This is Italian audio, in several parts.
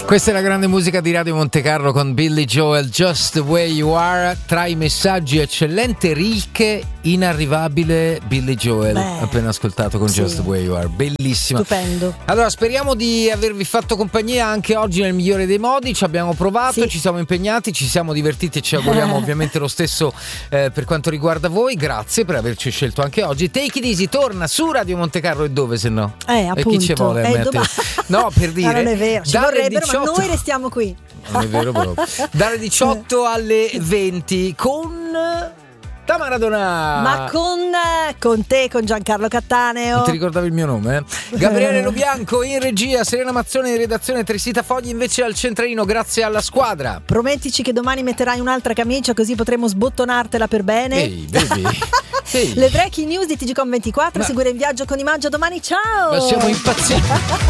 Questa è la grande musica di Radio Monte Carlo con Billy Joel, Just the Way You Are. Tra i messaggi, eccellente Rilke, inarrivabile Billy Joel. Appena ascoltato con Just the Way You Are, bellissima. Stupendo. Allora, speriamo di avervi fatto compagnia anche oggi nel migliore dei modi. Ci abbiamo provato, ci siamo impegnati, ci siamo divertiti e ci auguriamo ovviamente lo stesso per quanto riguarda voi. Grazie per averci scelto anche oggi. Take It Easy torna su Radio Monte Carlo, e dove se no? Appunto. E chi ci vuole a mettere? No, per dire. Non è vero, ci vorrebbero, 18... ma noi restiamo qui. Non è vero proprio. Dalle 18 alle 20 con Tamara Donà. Ma con te, con Giancarlo Cattaneo. Non ti ricordavi il mio nome? Gabriele Lobianco in regia, Serena Mazzone in redazione, Tresita Fogli invece al centralino. Grazie alla squadra. Promettici che domani metterai un'altra camicia, così potremo sbottonartela per bene. Ehi, baby. Ehi. Le breaking news di TGcom24. Seguire in viaggio con Imaggio domani. Ciao. Ma siamo impazziti.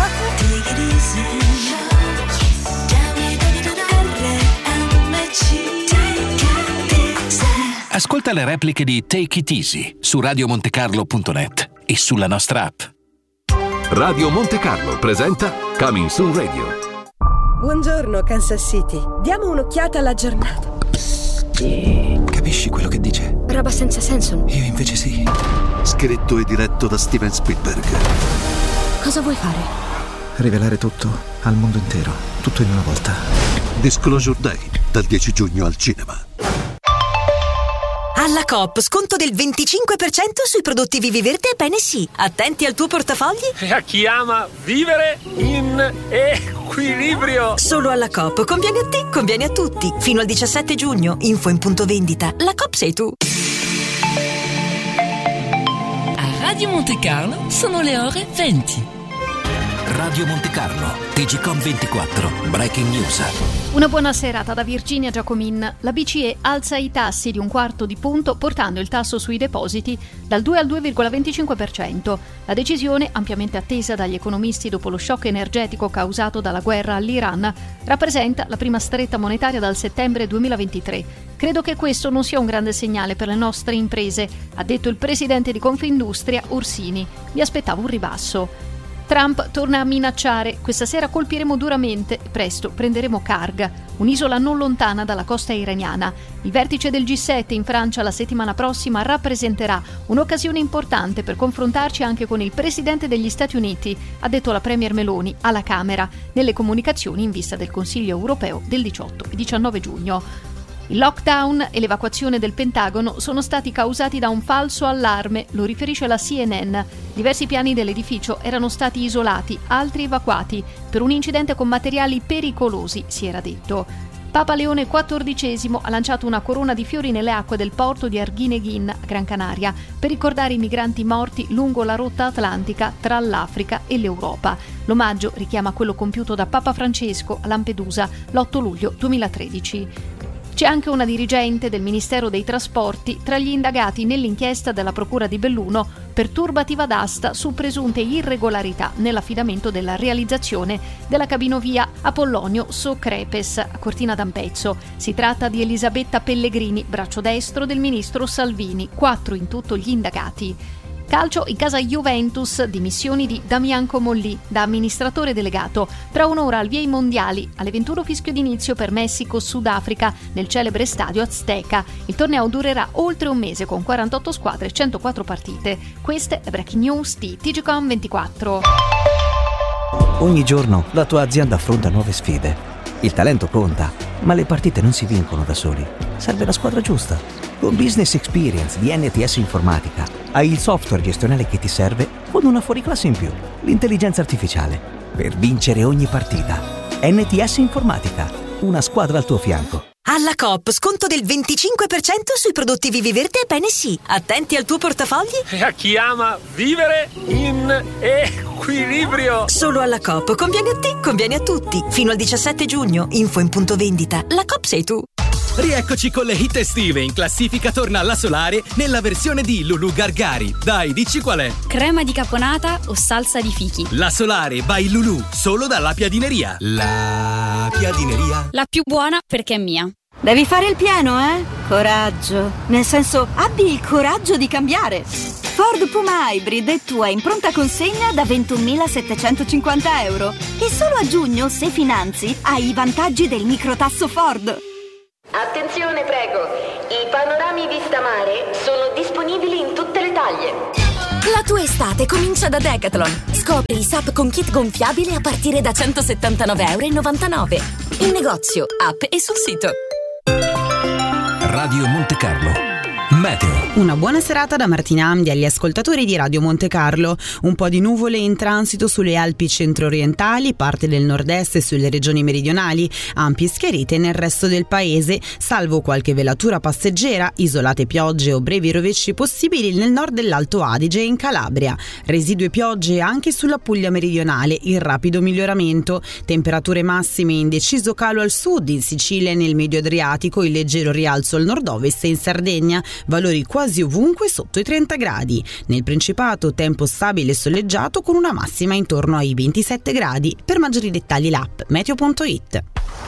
Ascolta le repliche di Take It Easy su radiomontecarlo.net e sulla nostra app. Radio Monte Carlo presenta Coming Soon Radio. Buongiorno Kansas City. Diamo un'occhiata alla giornata. Capisci quello che dice? Roba senza senso. Io invece sì. Scritto e diretto da Steven Spielberg. Cosa vuoi fare? Rivelare tutto al mondo intero, tutto in una volta. Disclosure Day, dal 10 giugno al cinema. Alla Coop, sconto del 25% sui prodotti Viviverde e Bene Sì. Attenti al tuo portafogli. E a chi ama vivere in equilibrio. Solo alla Coop, conviene a te, conviene a tutti. Fino al 17 giugno, info in punto vendita. La Coop sei tu. A Radio Monte Carlo sono le ore 20. Radio Monte Carlo, TGcom24, Breaking News. Una buona serata da Virginia Giacomin. La BCE alza i tassi di 1/4 di punto, portando il tasso sui depositi dal 2 al 2,25%. La decisione, ampiamente attesa dagli economisti dopo lo shock energetico causato dalla guerra all'Iran, rappresenta la prima stretta monetaria dal settembre 2023. Credo che questo non sia un grande segnale per le nostre imprese, ha detto il presidente di Confindustria Orsini. Mi aspettavo un ribasso. Trump torna a minacciare: questa sera colpiremo duramente, presto prenderemo Karg, un'isola non lontana dalla costa iraniana. Il vertice del G7 in Francia la settimana prossima rappresenterà un'occasione importante per confrontarci anche con il presidente degli Stati Uniti, ha detto la premier Meloni alla Camera, nelle comunicazioni in vista del Consiglio europeo del 18 e 19 giugno. Il lockdown e l'evacuazione del Pentagono sono stati causati da un falso allarme, lo riferisce la CNN. Diversi piani dell'edificio erano stati isolati, altri evacuati, per un incidente con materiali pericolosi, si era detto. Papa Leone XIV ha lanciato una corona di fiori nelle acque del porto di Arguineguín, a Gran Canaria, per ricordare i migranti morti lungo la rotta atlantica tra l'Africa e l'Europa. L'omaggio richiama quello compiuto da Papa Francesco a Lampedusa l'8 luglio 2013. C'è anche una dirigente del Ministero dei Trasporti tra gli indagati nell'inchiesta della Procura di Belluno per turbativa d'asta su presunte irregolarità nell'affidamento della realizzazione della cabinovia Apollonio-So-Crepes a Cortina d'Ampezzo. Si tratta di Elisabetta Pellegrini, braccio destro del ministro Salvini, 4 in tutto gli indagati. Calcio in casa Juventus, dimissioni di Damian Comolli da amministratore delegato. Tra un'ora al via ai mondiali, alle 21 fischio d'inizio per Messico-Sudafrica nel celebre stadio Azteca. Il torneo durerà oltre un mese con 48 squadre e 104 partite. Queste le breaking news di TGcom24. Ogni giorno la tua azienda affronta nuove sfide. Il talento conta, ma le partite non si vincono da soli. Serve la squadra giusta. Con Business Experience di NTS Informatica hai il software gestionale che ti serve con una fuoriclasse in più, l'intelligenza artificiale, per vincere ogni partita. NTS Informatica, una squadra al tuo fianco. Alla Coop, sconto del 25% sui prodotti Viviverde e Bene Sì. Attenti al tuo portafogli. E a chi ama vivere in equilibrio. Solo alla Coop, conviene a te, conviene a tutti. Fino al 17 giugno, info in punto vendita. La Coop sei tu. Rieccoci con le hit estive. In classifica torna la Solare nella versione di Lulu Gargari. Dai, dici qual è? Crema di caponata o salsa di fichi? La Solare by Lulu, solo dalla Piadineria. La Piadineria. La più buona perché è mia. Devi fare il pieno, eh? Coraggio. Nel senso, abbi il coraggio di cambiare. Ford Puma Hybrid è tua in pronta consegna da 21.750 euro. E solo a giugno, se finanzi, hai i vantaggi del microtasso Ford. Attenzione, prego. I panorami vista mare sono disponibili in tutte le taglie. La tua estate comincia da Decathlon. Scopri il SUP con kit gonfiabile a partire da €179,99 €. In negozio, app e sul sito. Radio Monte Carlo. Meteo. Una buona serata da Martina Amdi agli ascoltatori di Radio Monte Carlo. Un po' di nuvole in transito sulle Alpi centro-orientali, parte del nord-est e sulle regioni meridionali, ampie schiarite nel resto del paese, salvo qualche velatura passeggera, isolate piogge o brevi rovesci possibili nel nord dell'Alto Adige e in Calabria. Residue piogge anche sulla Puglia meridionale, in rapido miglioramento. Temperature massime in deciso calo al sud, in Sicilia e nel medio Adriatico, in leggero rialzo al nord-ovest e in Sardegna, valori quasi ovunque sotto i 30 gradi. Nel Principato tempo stabile e soleggiato con una massima intorno ai 27 gradi. Per maggiori dettagli l'app meteo.it.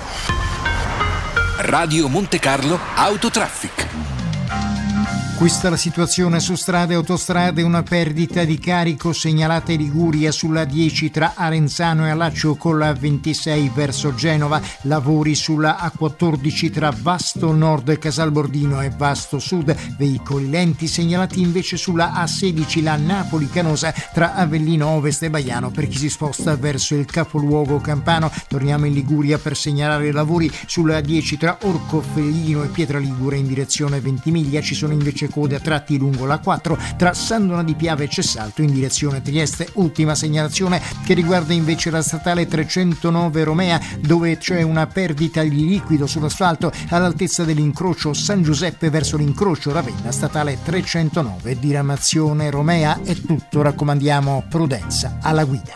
Radio Monte Carlo Autotraffic. Questa è la situazione su strade e autostrade, una perdita di carico segnalata in Liguria sulla 10 tra Arenzano e Allaccio con la 26 verso Genova, lavori sulla A14 tra Vasto Nord e Casalbordino e Vasto Sud, veicoli lenti segnalati invece sulla A16 la Napoli-Canosa tra Avellino Ovest e Baiano per chi si sposta verso il capoluogo campano. Torniamo in Liguria per segnalare lavori sulla 10 tra Orcofelino e Pietraligure in direzione Ventimiglia, ci sono invece code a tratti lungo la 4 tra Sandona di Piave e Cessalto in direzione Trieste. Ultima segnalazione che riguarda invece la statale 309 Romea, dove c'è una perdita di liquido sull'asfalto all'altezza dell'incrocio San Giuseppe verso l'incrocio Ravenna, statale 309 diramazione Romea. È tutto, raccomandiamo prudenza alla guida.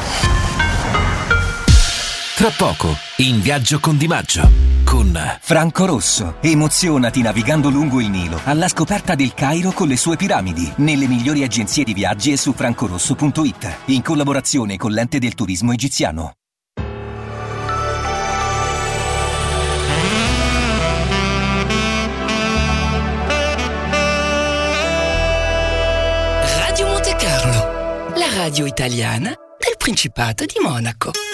Tra poco, in viaggio con Di Maggio. Con Franco Rosso, emozionati navigando lungo il Nilo alla scoperta del Cairo con le sue piramidi, nelle migliori agenzie di viaggi e su francorosso.it, in collaborazione con l'Ente del Turismo Egiziano. Radio Monte Carlo, la radio italiana del Principato di Monaco.